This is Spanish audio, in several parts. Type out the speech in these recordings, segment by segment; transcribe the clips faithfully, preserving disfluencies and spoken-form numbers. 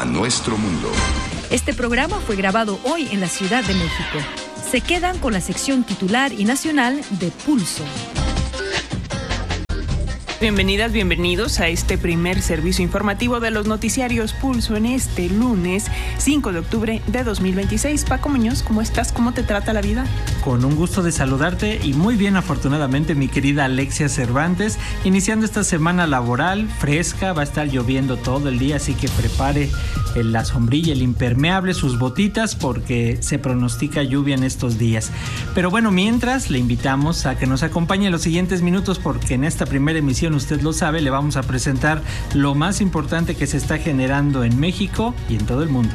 a nuestro mundo. Este programa fue grabado hoy en la Ciudad de México. Se quedan con la sección titular y nacional de Pulso. Bienvenidas, bienvenidos a este primer servicio informativo de los noticiarios Pulso en este lunes cinco de octubre de dos mil veintiséis. Paco Muñoz, ¿cómo estás? ¿Cómo te trata la vida? Con un gusto de saludarte y muy bien, afortunadamente, mi querida Alexia Cervantes, iniciando esta semana laboral fresca. Va a estar lloviendo todo el día, así que prepare la sombrilla, el impermeable, sus botitas, porque se pronostica lluvia en estos días. Pero bueno, mientras le invitamos a que nos acompañe en los siguientes minutos, porque en esta primera emisión, usted lo sabe, le vamos a presentar lo más importante que se está generando en México y en todo el mundo.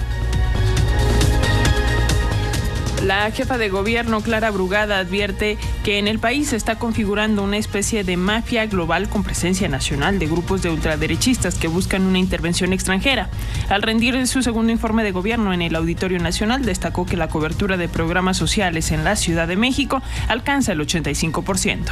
La jefa de gobierno, Clara Brugada, advierte que en el país se está configurando una especie de mafia global con presencia nacional de grupos de ultraderechistas que buscan una intervención extranjera. Al rendir su segundo informe de gobierno en el Auditorio Nacional, destacó que la cobertura de programas sociales en la Ciudad de México alcanza el ochenta y cinco por ciento.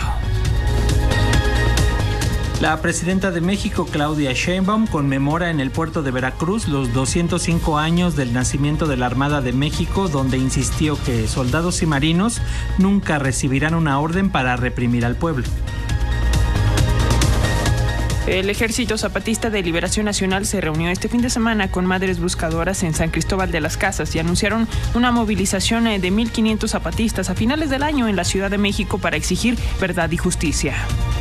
La presidenta de México, Claudia Sheinbaum, conmemora en el puerto de Veracruz los doscientos cinco años del nacimiento de la Armada de México, donde insistió que soldados y marinos nunca recibirán una orden para reprimir al pueblo. El Ejército Zapatista de Liberación Nacional se reunió este fin de semana con madres buscadoras en San Cristóbal de las Casas y anunciaron una movilización de mil quinientos zapatistas a finales del año en la Ciudad de México para exigir verdad y justicia.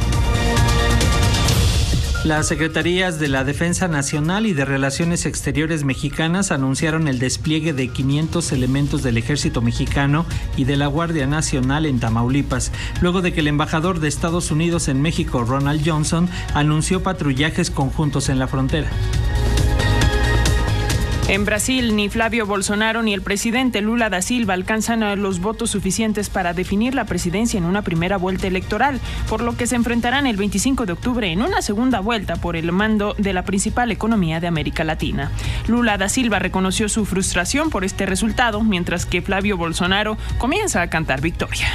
Las Secretarías de la Defensa Nacional y de Relaciones Exteriores mexicanas anunciaron el despliegue de quinientos elementos del Ejército Mexicano y de la Guardia Nacional en Tamaulipas, luego de que el embajador de Estados Unidos en México, Ronald Johnson, anunció patrullajes conjuntos en la frontera. En Brasil, ni Flavio Bolsonaro ni el presidente Lula da Silva alcanzan los votos suficientes para definir la presidencia en una primera vuelta electoral, por lo que se enfrentarán el veinticinco de octubre en una segunda vuelta por el mando de la principal economía de América Latina. Lula da Silva reconoció su frustración por este resultado, mientras que Flavio Bolsonaro comienza a cantar victoria.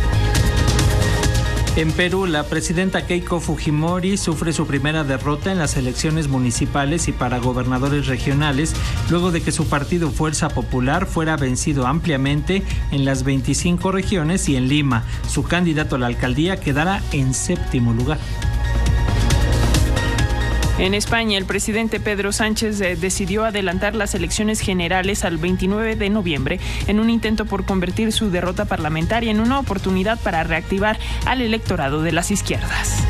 En Perú, la presidenta Keiko Fujimori sufre su primera derrota en las elecciones municipales y para gobernadores regionales, luego de que su partido Fuerza Popular fuera vencido ampliamente en las veinticinco regiones y en Lima. Su candidato a la alcaldía quedará en séptimo lugar. En España, el presidente Pedro Sánchez eh, decidió adelantar las elecciones generales al veintinueve de noviembre en un intento por convertir su derrota parlamentaria en una oportunidad para reactivar al electorado de las izquierdas.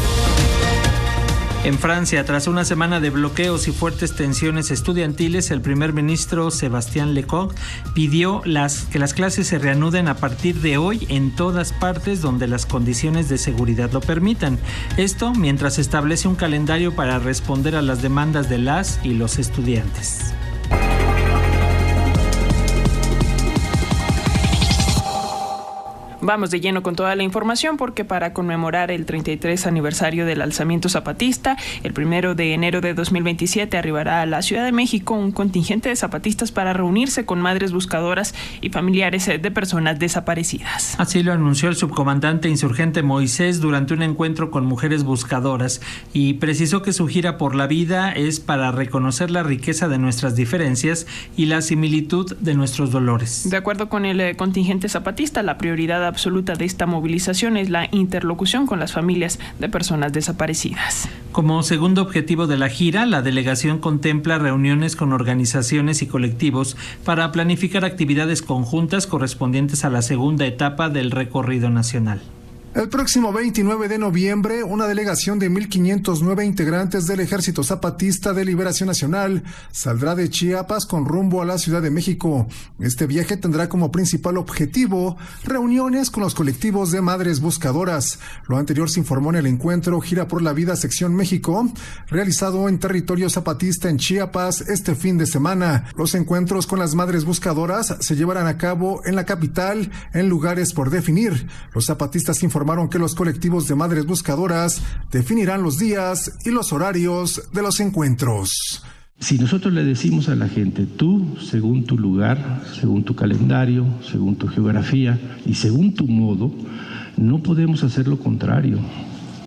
En Francia, tras una semana de bloqueos y fuertes tensiones estudiantiles, el primer ministro Sébastien Lecornu pidió las, que las clases se reanuden a partir de hoy en todas partes donde las condiciones de seguridad lo permitan. Esto mientras establece un calendario para responder a las demandas de las y los estudiantes. Vamos de lleno con toda la información porque para conmemorar el treinta y tres aniversario del alzamiento zapatista, el primero de enero de dos mil veintisiete arribará a la Ciudad de México un contingente de zapatistas para reunirse con madres buscadoras y familiares de personas desaparecidas. Así lo anunció el subcomandante insurgente Moisés durante un encuentro con mujeres buscadoras y precisó que su gira por la vida es para reconocer la riqueza de nuestras diferencias y la similitud de nuestros dolores. De acuerdo con el eh, contingente zapatista, la prioridad absoluta de esta movilización es la interlocución con las familias de personas desaparecidas. Como segundo objetivo de la gira, la delegación contempla reuniones con organizaciones y colectivos para planificar actividades conjuntas correspondientes a la segunda etapa del recorrido nacional. El próximo veintinueve de noviembre, una delegación de mil quinientos nueve integrantes del Ejército Zapatista de Liberación Nacional saldrá de Chiapas con rumbo a la Ciudad de México. Este viaje tendrá como principal objetivo reuniones con los colectivos de madres buscadoras. Lo anterior se informó en el encuentro Gira por la Vida Sección México, realizado en territorio zapatista en Chiapas este fin de semana. Los encuentros con las madres buscadoras se llevarán a cabo en la capital en lugares por definir. Los zapatistas informaron informaron que los colectivos de madres buscadoras definirán los días y los horarios de los encuentros. Si nosotros le decimos a la gente, tú, según tu lugar, según tu calendario, según tu geografía y según tu modo, no podemos hacer lo contrario.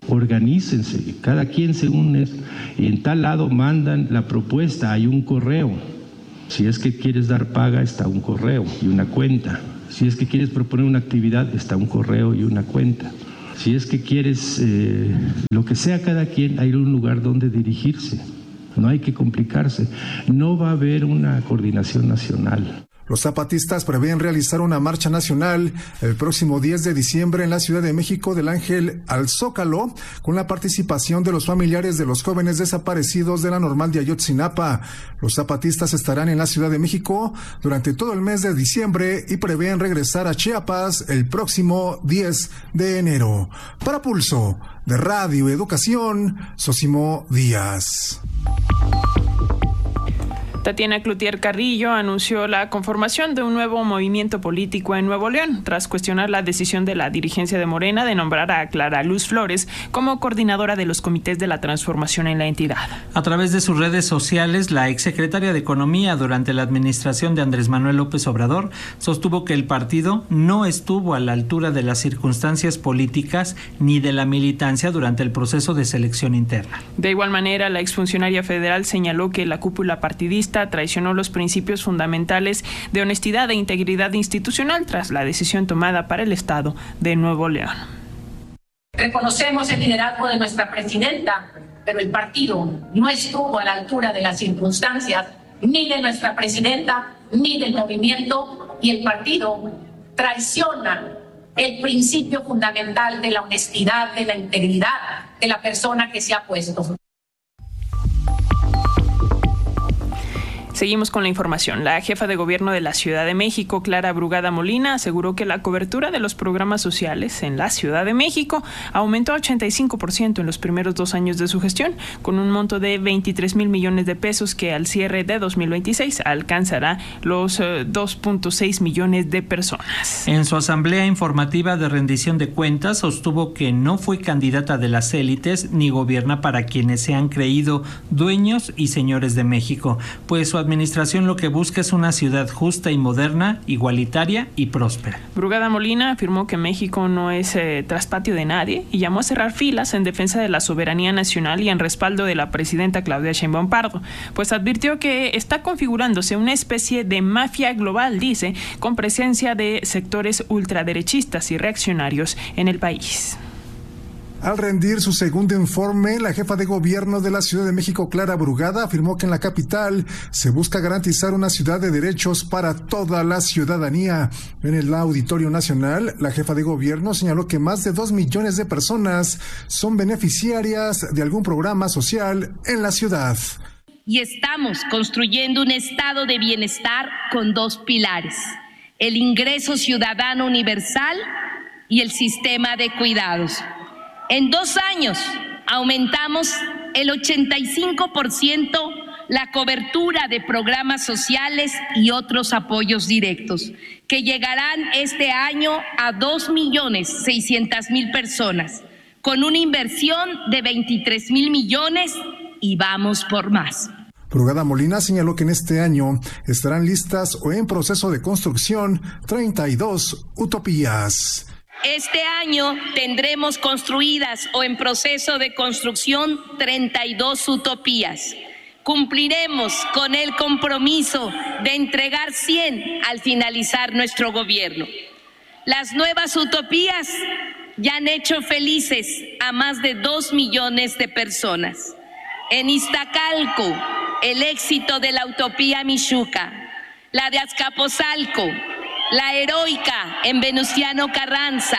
Organícense, cada quien según es, y en tal lado mandan la propuesta, hay un correo. Si es que quieres dar paga, está un correo y una cuenta. Si es que quieres proponer una actividad, está un correo y una cuenta. Si es que quieres eh, lo que sea cada quien, hay un lugar donde dirigirse. No hay que complicarse. No va a haber una coordinación nacional. Los zapatistas prevén realizar una marcha nacional el próximo diez de diciembre en la Ciudad de México del Ángel al Zócalo, con la participación de los familiares de los jóvenes desaparecidos de la Normal de Ayotzinapa. Los zapatistas estarán en la Ciudad de México durante todo el mes de diciembre y prevén regresar a Chiapas el próximo diez de enero. Para Pulso de Radio Educación, Sosimo Díaz. Tatiana Cloutier Carrillo anunció la conformación de un nuevo movimiento político en Nuevo León, tras cuestionar la decisión de la dirigencia de Morena de nombrar a Clara Luz Flores como coordinadora de los comités de la transformación en la entidad. A través de sus redes sociales, la exsecretaria de Economía durante la administración de Andrés Manuel López Obrador sostuvo que el partido no estuvo a la altura de las circunstancias políticas ni de la militancia durante el proceso de selección interna. De igual manera, la exfuncionaria federal señaló que la cúpula partidista traicionó los principios fundamentales de honestidad e integridad institucional tras la decisión tomada para el Estado de Nuevo León. Reconocemos el liderazgo de nuestra presidenta, pero el partido no estuvo a la altura de las circunstancias ni de nuestra presidenta ni del movimiento, y el partido traiciona el principio fundamental de la honestidad, de la integridad de la persona que se ha puesto. Seguimos con la información. La jefa de gobierno de la Ciudad de México, Clara Brugada Molina, aseguró que la cobertura de los programas sociales en la Ciudad de México aumentó a ochenta y cinco por ciento en los primeros dos años de su gestión, con un monto de veintitrés mil millones de pesos que al cierre de dos mil veintiséis alcanzará los eh, dos punto seis millones de personas. En su asamblea informativa de rendición de cuentas, sostuvo que no fue candidata de las élites ni gobierna para quienes se han creído dueños y señores de México, pues su administración lo que busca es una ciudad justa y moderna, igualitaria y próspera. Brugada Molina afirmó que México no es eh, traspatio de nadie y llamó a cerrar filas en defensa de la soberanía nacional y en respaldo de la presidenta Claudia Sheinbaum Pardo, pues advirtió que está configurándose una especie de mafia global, dice, con presencia de sectores ultraderechistas y reaccionarios en el país. Al rendir su segundo informe, la jefa de gobierno de la Ciudad de México, Clara Brugada, afirmó que en la capital se busca garantizar una ciudad de derechos para toda la ciudadanía. En el Auditorio Nacional, la jefa de gobierno señaló que más de dos millones de personas son beneficiarias de algún programa social en la ciudad. Y estamos construyendo un estado de bienestar con dos pilares: el ingreso ciudadano universal y el sistema de cuidados. En dos años aumentamos el ochenta y cinco por ciento la cobertura de programas sociales y otros apoyos directos, que llegarán este año a dos millones seiscientas mil personas, con una inversión de veintitrés mil millones, y vamos por más. Brugada Molina señaló que en este año estarán listas o en proceso de construcción treinta y dos utopías. Este año tendremos construidas o en proceso de construcción treinta y dos utopías. Cumpliremos con el compromiso de entregar cien al finalizar nuestro gobierno. Las nuevas utopías ya han hecho felices a más de dos millones de personas. En Iztacalco, el éxito de la utopía Mixuca, la de Azcapotzalco, la heroica en Venustiano Carranza,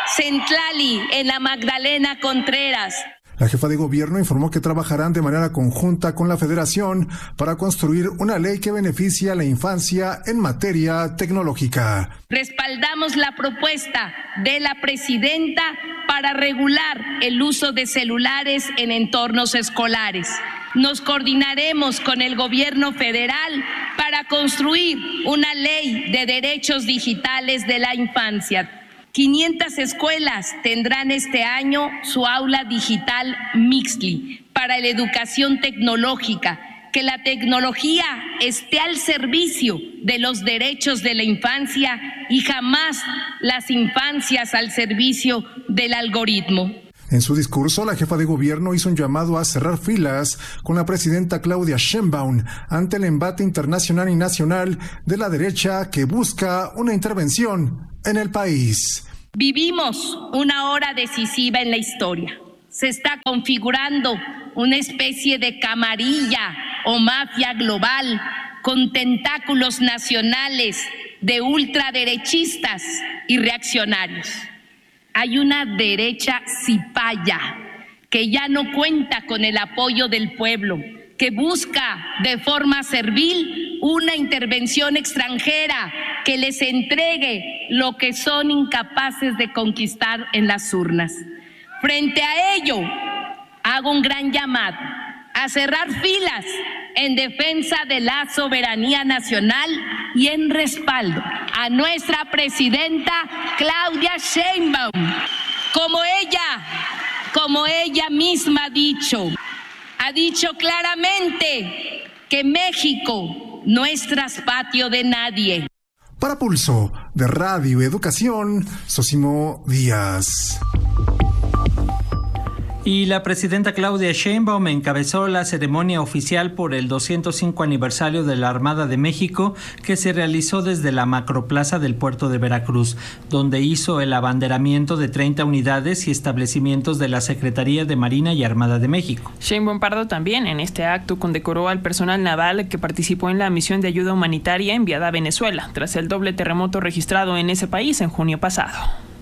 Centlali en la Magdalena Contreras. La jefa de gobierno informó que trabajarán de manera conjunta con la Federación para construir una ley que beneficie a la infancia en materia tecnológica. Respaldamos la propuesta de la presidenta para regular el uso de celulares en entornos escolares. Nos coordinaremos con el gobierno federal para construir una ley de derechos digitales de la infancia. quinientas escuelas tendrán este año su aula digital Mixly para la educación tecnológica. Que la tecnología esté al servicio de los derechos de la infancia y jamás las infancias al servicio del algoritmo. En su discurso, la jefa de gobierno hizo un llamado a cerrar filas con la presidenta Claudia Sheinbaum ante el embate internacional y nacional de la derecha que busca una intervención en el país. Vivimos una hora decisiva en la historia. Se está configurando una especie de camarilla o mafia global con tentáculos nacionales de ultraderechistas y reaccionarios. Hay una derecha cipaya que ya no cuenta con el apoyo del pueblo, que busca de forma servil una intervención extranjera que les entregue lo que son incapaces de conquistar en las urnas. Frente a ello, hago un gran llamado a cerrar filas en defensa de la soberanía nacional y en respaldo a nuestra presidenta Claudia Sheinbaum, como ella, como ella misma ha dicho, ha dicho claramente que México no es traspatio de nadie. Para Pulso de Radio Educación, Sosimo Díaz. Y la presidenta Claudia Sheinbaum encabezó la ceremonia oficial por el doscientos cinco aniversario de la Armada de México, que se realizó desde la macroplaza del puerto de Veracruz, donde hizo el abanderamiento de treinta unidades y establecimientos de la Secretaría de Marina y Armada de México. Sheinbaum Pardo también en este acto condecoró al personal naval que participó en la misión de ayuda humanitaria enviada a Venezuela, tras el doble terremoto registrado en ese país en junio pasado.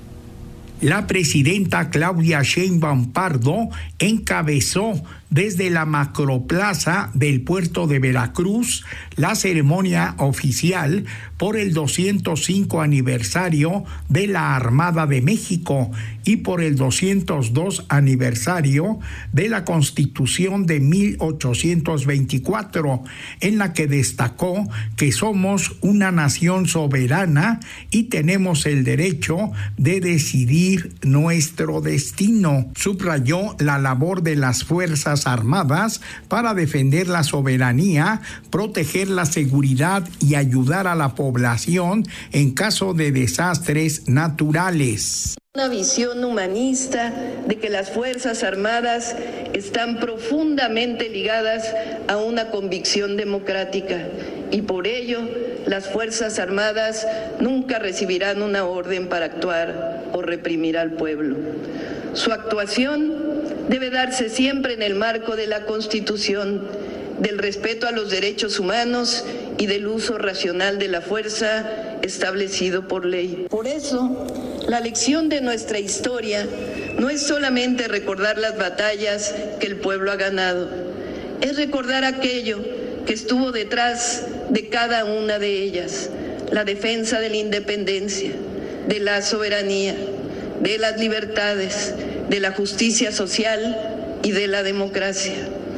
La presidenta Claudia Sheinbaum Pardo encabezó desde la macroplaza del puerto de Veracruz la ceremonia oficial por el doscientos cinco aniversario de la Armada de México y por el doscientos dos aniversario de la Constitución de mil ochocientos veinticuatro, en la que destacó que somos una nación soberana y tenemos el derecho de decidir nuestro destino. Subrayó la labor de las Fuerzas Armadas para defender la soberanía, proteger la seguridad y ayudar a la población en caso de desastres naturales. Una visión humanista de que las Fuerzas Armadas están profundamente ligadas a una convicción democrática y por ello las Fuerzas Armadas nunca recibirán una orden para actuar o reprimir al pueblo. Su actuación debe darse siempre en el marco de la Constitución, del respeto a los derechos humanos y del uso racional de la fuerza establecido por ley. Por eso, la lección de nuestra historia no es solamente recordar las batallas que el pueblo ha ganado, es recordar aquello que estuvo detrás de cada una de ellas, la defensa de la independencia, de la soberanía, de las libertades, de la justicia social y de la democracia.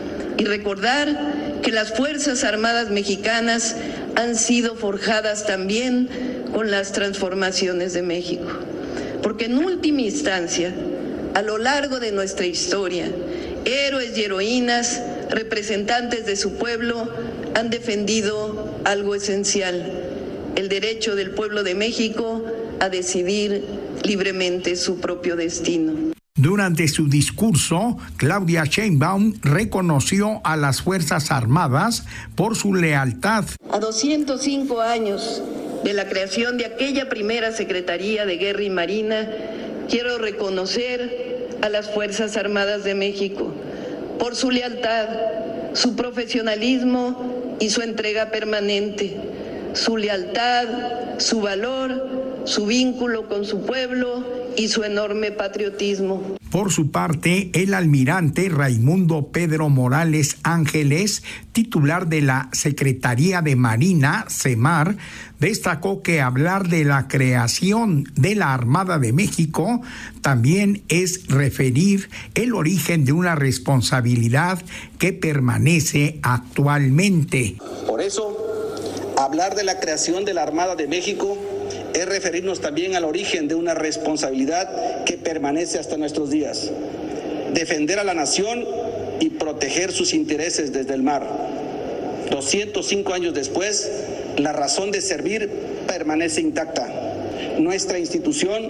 Y recordar que las Fuerzas Armadas mexicanas han sido forjadas también con las transformaciones de México. Porque en última instancia, a lo largo de nuestra historia, héroes y heroínas, representantes de su pueblo, han defendido algo esencial, el derecho del pueblo de México a decidir libremente su propio destino. Durante su discurso, Claudia Sheinbaum reconoció a las Fuerzas Armadas por su lealtad. A doscientos cinco años de la creación de aquella primera Secretaría de Guerra y Marina, quiero reconocer a las Fuerzas Armadas de México por su lealtad, su profesionalismo y su entrega permanente, su lealtad, su valor, su vínculo con su pueblo y su enorme patriotismo. Por su parte, el almirante Raimundo Pedro Morales Ángeles, titular de la Secretaría de Marina, SEMAR, destacó que hablar de la creación de la Armada de México también es referir el origen de una responsabilidad que permanece actualmente. Por eso, hablar de la creación de la Armada de México es referirnos también al origen de una responsabilidad que permanece hasta nuestros días. Defender a la nación y proteger sus intereses desde el mar. doscientos cinco años después, la razón de servir permanece intacta. Nuestra institución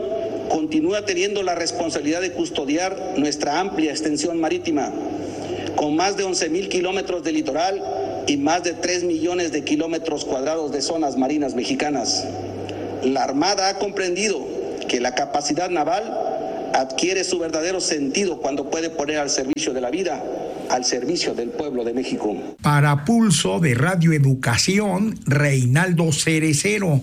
continúa teniendo la responsabilidad de custodiar nuestra amplia extensión marítima, con más de once mil kilómetros de litoral y más de tres millones de kilómetros cuadrados de zonas marinas mexicanas. La Armada ha comprendido que la capacidad naval adquiere su verdadero sentido cuando puede poner al servicio de la vida, al servicio del pueblo de México. Para Pulso de Radio Educación, Reinaldo Cerecero.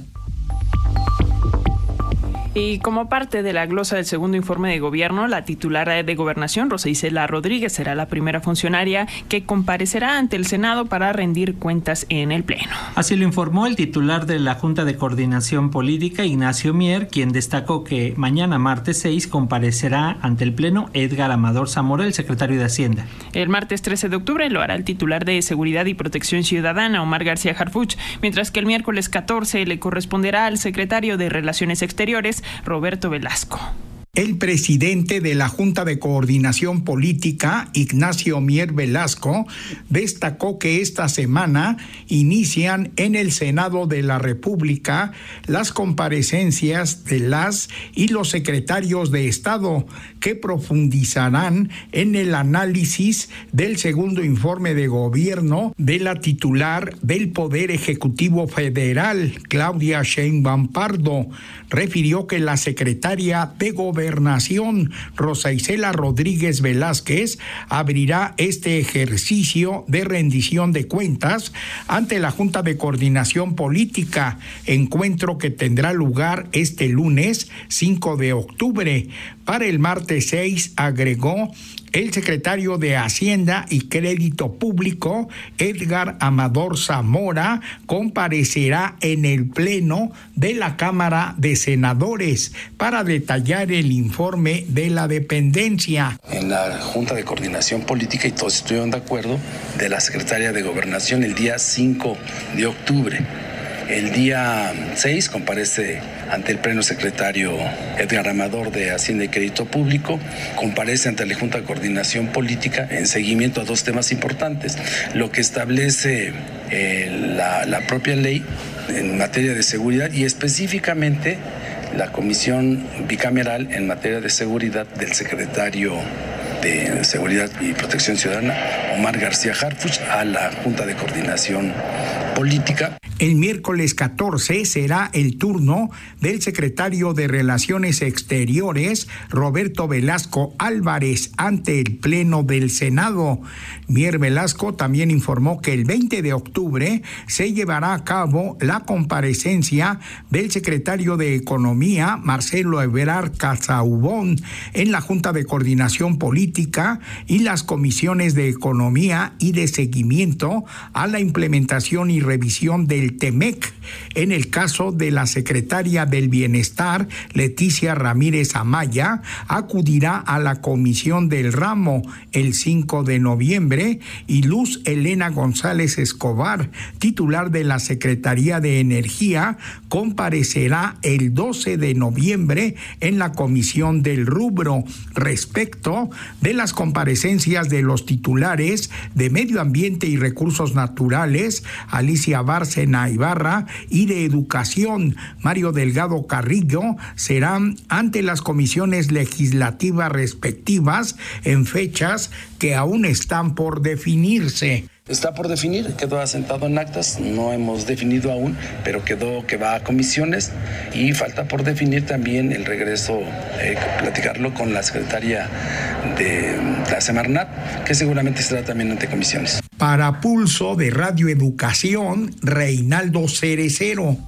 Y como parte de la glosa del segundo informe de gobierno, la titular de Gobernación, Rosa Isela Rodríguez, será la primera funcionaria que comparecerá ante el Senado para rendir cuentas en el Pleno. Así lo informó el titular de la Junta de Coordinación Política, Ignacio Mier, quien destacó que mañana martes seis comparecerá ante el Pleno Edgar Amador Zamora, el secretario de Hacienda. El martes trece de octubre lo hará el titular de Seguridad y Protección Ciudadana, Omar García Harfuch, mientras que el miércoles catorce le corresponderá al secretario de Relaciones Exteriores, Roberto Velasco. El presidente de la Junta de Coordinación Política, Ignacio Mier Velasco, destacó que esta semana inician en el Senado de la República las comparecencias de las y los secretarios de Estado, que profundizarán en el análisis del segundo informe de gobierno de la titular del Poder Ejecutivo Federal, Claudia Sheinbaum Pardo. Refirió que la secretaria de Gobernación, Rosa Isela Rodríguez Velázquez, abrirá este ejercicio de rendición de cuentas ante la Junta de Coordinación Política, encuentro que tendrá lugar este lunes cinco de octubre. Para el martes seis, agregó, el secretario de Hacienda y Crédito Público, Edgar Amador Zamora, comparecerá en el Pleno de la Cámara de Senadores para detallar el informe de la dependencia. En la Junta de Coordinación Política, y todos estuvieron de acuerdo, de la secretaria de Gobernación el día cinco de octubre. El día seis comparece ante el pleno secretario Edgar Amador de Hacienda y Crédito Público, comparece ante la Junta de Coordinación Política en seguimiento a dos temas importantes: lo que establece eh, la, la propia ley en materia de seguridad y específicamente la Comisión Bicameral en materia de seguridad del secretario de Seguridad y Protección Ciudadana, Omar García Harfuch, a la Junta de Coordinación Política. El miércoles catorce será el turno del secretario de Relaciones Exteriores, Roberto Velasco Álvarez, ante el Pleno del Senado. Mier Velasco también informó que el veinte de octubre se llevará a cabo la comparecencia del secretario de Economía, Marcelo Ebrard Casaubon, en la Junta de Coordinación Política y las comisiones de Economía y de seguimiento a la implementación y revisión del TEMEC. En el caso de la secretaria del Bienestar, Leticia Ramírez Amaya, acudirá a la comisión del ramo el cinco de noviembre, y Luz Elena González Escobar, titular de la Secretaría de Energía, comparecerá el doce de noviembre en la comisión del rubro. Respecto de las comparecencias de los titulares de Medio Ambiente y Recursos Naturales, Alicia Bárcena Ibarra, y de Educación, Mario Delgado Carrillo, serán ante las comisiones legislativas respectivas en fechas que aún están por definirse. Está por definir, quedó asentado en actas, no hemos definido aún, pero quedó que va a comisiones, y falta por definir también el regreso, eh, platicarlo con la secretaria de la Semarnat, que seguramente estará también ante comisiones. Para Pulso de Radio Educación, Reinaldo Cerecero.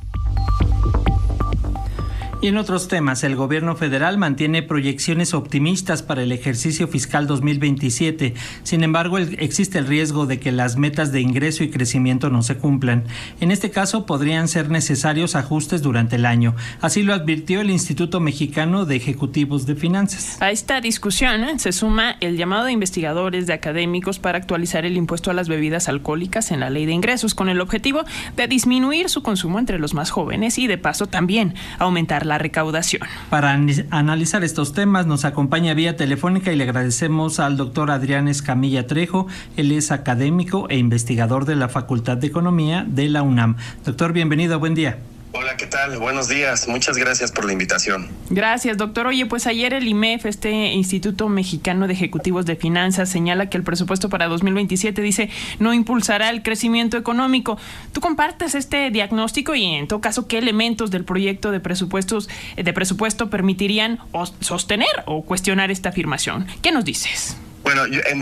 Y en otros temas, el gobierno federal mantiene proyecciones optimistas para el ejercicio fiscal dos mil veintisiete. Sin embargo, el, existe el riesgo de que las metas de ingreso y crecimiento no se cumplan. En este caso, podrían ser necesarios ajustes durante el año. Así lo advirtió el Instituto Mexicano de Ejecutivos de Finanzas. A esta discusión ¿eh? se suma el llamado de investigadores, de académicos, para actualizar el impuesto a las bebidas alcohólicas en la Ley de Ingresos, con el objetivo de disminuir su consumo entre los más jóvenes y, de paso, también aumentar la recaudación. Para an- analizar estos temas nos acompaña vía telefónica y le agradecemos al doctor Adrián Escamilla Trejo. Él es académico e investigador de la Facultad de Economía de la UNAM. Doctor, bienvenido, buen día. Hola, ¿qué tal? Buenos días. Muchas gracias por la invitación. Gracias, doctor. Oye, pues ayer el I M E F, este Instituto Mexicano de Ejecutivos de Finanzas, señala que el presupuesto para dos mil veintisiete, dice, no impulsará el crecimiento económico. ¿Tú compartes este diagnóstico y, en todo caso, qué elementos del proyecto de presupuestos de presupuesto permitirían o sostener o cuestionar esta afirmación? ¿Qué nos dices? Bueno, yo, en